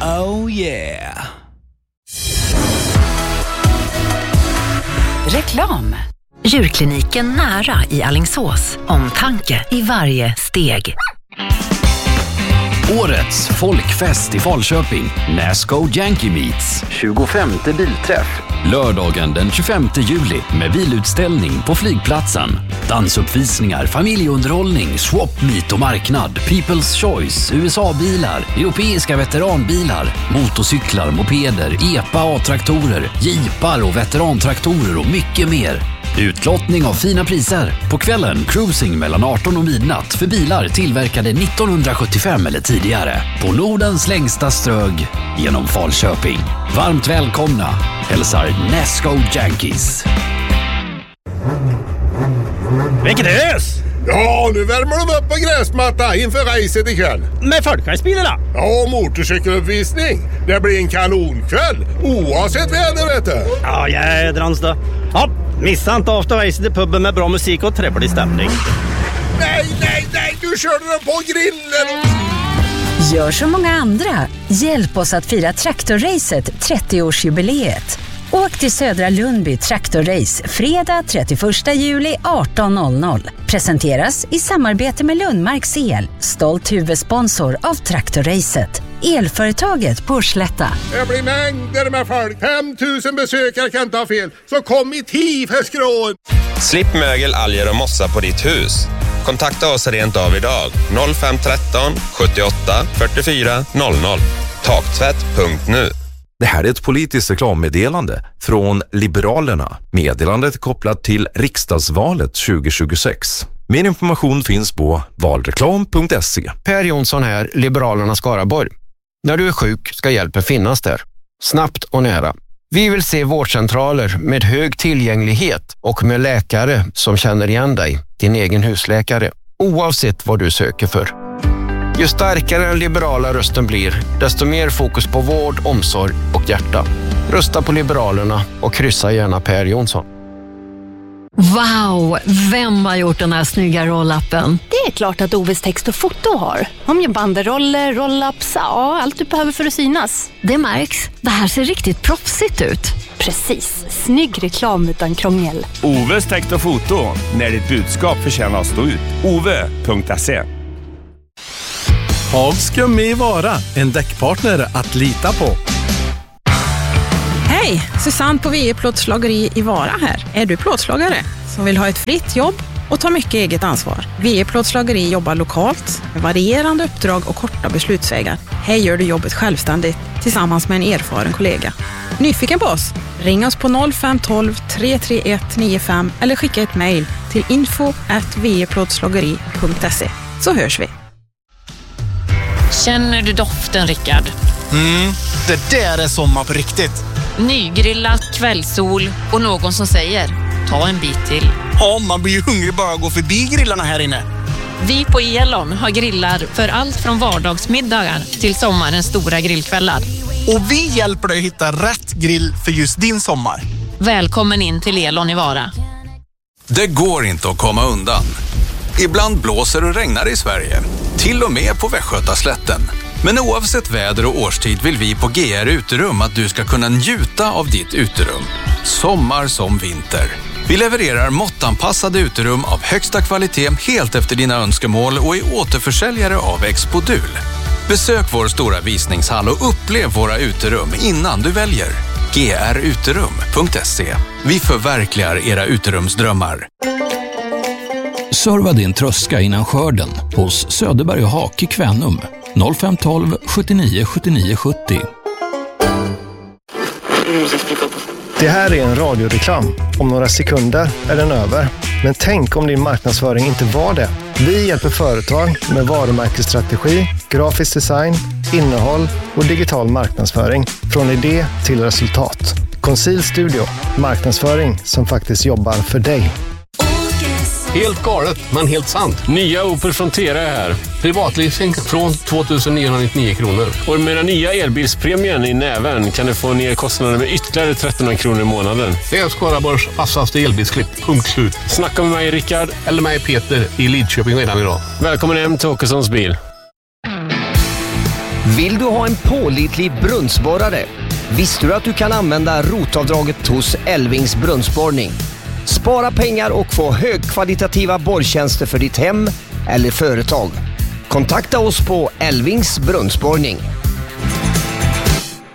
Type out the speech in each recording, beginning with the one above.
Oh yeah. Reklam. Djurkliniken Nära i Alingsås. Omtanke i varje steg. Årets folkfest i Falköping. Nasco Yankee Meets. 25:e bilträff. Lördagen den 25 juli med bilutställning på flygplatsen. Dansuppvisningar, familjeunderhållning, swap meet och marknad. People's Choice, USA-bilar, europeiska veteranbilar, motorcyklar, mopeder, EPA A-traktorer, jeepar och veterantraktorer och mycket mer. Utlottning av fina priser. På kvällen cruising mellan 18 och midnatt för bilar tillverkade 1975 eller tidigare. På Nordens längsta strög genom Falköping. Varmt välkomna. Hälsar Nasco Yankees. Vilket ös! Ja, nu värmer de upp på gräsmatta inför racet ikväll. Med folkracebilarna? Ja, motorcykeluppvisning. Det blir en kanonkväll, oavsett väder, vet du. Ja, jädrans då. Ja, missa inte afterracet i puben med bra musik och trevlig stämning. Nej, du körde den på grillen. Gör som många andra. Hjälp oss att fira Traktorracet 30-årsjubileet. Åk till Södra Lundby Traktorrace fredag 31 juli 18.00. Presenteras i samarbete med Lundmarks El, stolt huvudsponsor av Traktorracet. Elföretaget på Slätta. Det blir mängder med folk. 5000 besökare kan inte ha fel. Så kom i tid för skrån. Slipp mögel, alger och mossa på ditt hus. Kontakta oss rent av idag. 0513 78 44 00. Taktvätt.nu. Det här är ett politiskt reklammeddelande från Liberalerna. Meddelandet är kopplat till riksdagsvalet 2026. Mer information finns på valreklam.se. Per Jonsson här, Liberalerna Skaraborg. När du är sjuk ska hjälpen finnas där. Snabbt och nära. Vi vill se vårdcentraler med hög tillgänglighet och med läkare som känner igen dig, din egen husläkare, oavsett vad du söker för. Ju starkare den liberala rösten blir, desto mer fokus på vård, omsorg och hjärta. Rösta på Liberalerna och kryssa gärna Per Jonsson. Wow, vem har gjort den här snygga roll-upen? Det är klart att Oves text och foto har. De gör banderoller, roll-ups, ja, allt du behöver för att synas. Det märks. Det här ser riktigt proffsigt ut. Precis, snygg reklam utan krångel. Oves text och foto, när ditt budskap förtjänar att stå ut. Ove.se. Hags Gummi i Vara, en däckpartner att lita på. Hej, Susanne på VE Plåtslageri i Vara här. Är du plåtslagare som vill ha ett fritt jobb och ta mycket eget ansvar? VE Plåtslageri jobbar lokalt med varierande uppdrag och korta beslutsvägar. Här gör du jobbet självständigt tillsammans med en erfaren kollega. Nyfiken på oss? Ring oss på 0512 331 95 eller skicka ett mejl till info@veplåtslageri.se så hörs vi. Känner du doften, Rickard? Det där är sommar på riktigt. Nygrillat, kvällssol och någon som säger, ta en bit till. Ja, man blir ju hungrig bara att gå förbi grillarna här inne. Vi på Elon har grillar för allt från vardagsmiddagar till sommarens stora grillkvällar. Och vi hjälper dig att hitta rätt grill för just din sommar. Välkommen in till Elon i Vara. Det går inte att komma undan. Ibland blåser och regnar i Sverige. Till och med på Västgötaslätten. Men oavsett väder och årstid vill vi på GR Uterum att du ska kunna njuta av ditt uterum. Sommar som vinter. Vi levererar måttanpassade uterum av högsta kvalitet helt efter dina önskemål och är återförsäljare av Expodul. Besök vår stora visningshall och upplev våra uterum innan du väljer. gruterum.se. Vi förverkligar era uterumsdrömmar. Serva din tröska innan skörden hos Söderberg och Hake Kvänum 0512 79 79 70. Det här är en radioreklam. Om några sekunder är den över. Men tänk om din marknadsföring inte var det. Vi hjälper företag med varumärkesstrategi, grafisk design, innehåll och digital marknadsföring. Från idé till resultat. Conceal Studio. Marknadsföring som faktiskt jobbar för dig. Helt galet, men helt sant. Nya Opel Frontera är här. Privatleasing från 2999 kronor. Och med den nya elbilspremien i näven kan du få ner kostnaderna med ytterligare 1300 kronor i månaden. Det är Skaraborgs vassaste elbilsklipp. Punkt slut. Snacka med mig Rickard eller mig Peter i Lidköping redan idag. Välkommen hem till Åkessons bil. Vill du ha en pålitlig brunnsborrare? Visste du att du kan använda rotavdraget hos Elvings brunnsborrning? Spara pengar och få högkvalitativa borrtjänster för ditt hem eller företag. Kontakta oss på Elvings brunnsborrning.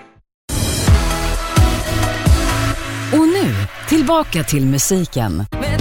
Och nu, tillbaka till musiken.